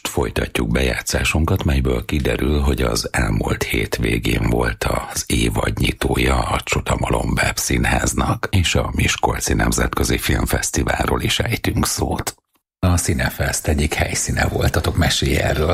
folytatjuk bejátszásunkat, melyből kiderül, hogy az elmúlt hétvégén volt az évadnyitója a Csodamalom Bábszínháznak, és a Miskolci Nemzetközi Filmfesztiválról is ejtünk szót. A Cinefest egyik helyszíne voltatok, mesélj erről.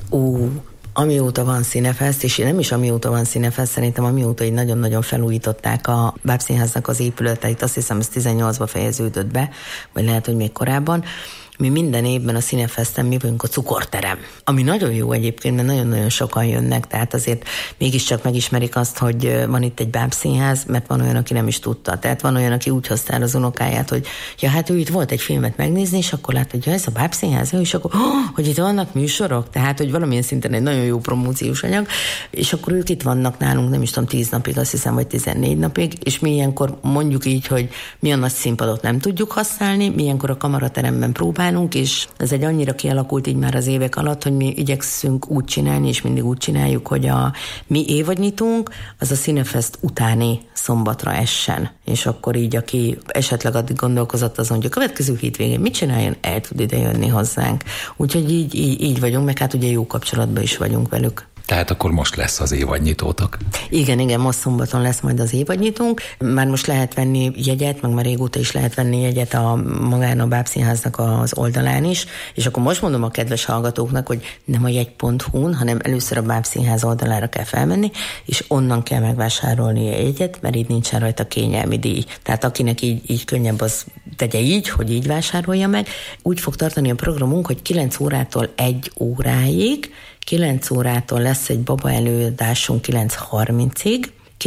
Amióta van Cinefest, és nem is amióta van Cinefest, szerintem amióta így nagyon-nagyon felújították a Bábszínháznak az épületeit, azt hiszem ez 18-ba fejeződött be, vagy lehet, hogy még korábban. Mi minden évben a Cinefesten mi vagyunk a cukorterem, ami nagyon jó egyébként, mert nagyon-nagyon sokan jönnek, tehát azért mégiscsak megismerik azt, hogy van itt egy bábszínház, mert van olyan, aki nem is tudta. Tehát van olyan, aki úgy hozta el az unokáját, hogy ja, hát ő itt volt egy filmet megnézni, és akkor látta, hogy ja, ez a bábszínház, és akkor, hogy itt vannak műsorok, tehát, hogy valamilyen szinten egy nagyon jó promóciós anyag, és akkor ők itt vannak nálunk, nem is tudom, 10 napig, azt hiszem, vagy 14 napig, és mi ilyenkor mondjuk így, hogy mi a nagy színpadot nem tudjuk használni, mi ilyenkor a kamarateremben próbálunk, és ez egy annyira kialakult így már az évek alatt, hogy mi igyekszünk úgy csinálni, és mindig úgy csináljuk, hogy a mi évadnyitunk, az a Cinefest utáni szombatra essen. És akkor így, aki esetleg addig gondolkozott azon, hogy a következő hétvégén mit csináljon, el tud ide jönni hozzánk. Úgyhogy így vagyunk, meg hát ugye jó kapcsolatban is vagyunk velük. Tehát akkor most lesz az évadnyitótok. Igen, most szombaton lesz majd az évadnyitónk. Már most lehet venni jegyet, meg már régóta is lehet venni jegyet magán a Bábszínháznak az oldalán is, és akkor most mondom a kedves hallgatóknak, hogy nem a jegy.hu-n, hanem először a Bábszínház oldalára kell felmenni, és onnan kell megvásárolni a jegyet, mert így nincsen rajta kényelmi díj. Tehát akinek így könnyebb, az tegye így, hogy így vásárolja meg. Úgy fog tartani a programunk, hogy 9 órától 1 óráig, 9 órától lesz egy baba előadásunk 9:30-ig,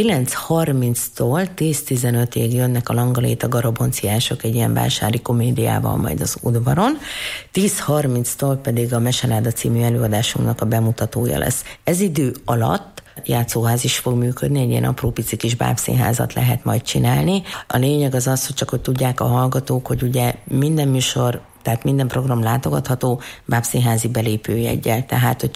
9:30-tól 10:15-ig jönnek a Langaléta Garabonciások egy ilyen vásári komédiával majd az udvaron, 10:30-tól pedig a Meseláda című előadásunknak a bemutatója lesz. Ez idő alatt játszóház is fog működni, egy ilyen apró pici kis bábszínházat lehet majd csinálni. A lényeg az az, hogy csak hogy tudják a hallgatók, hogy ugye minden műsor, tehát minden program látogatható bábszínházi belépőjeggyel, tehát hogy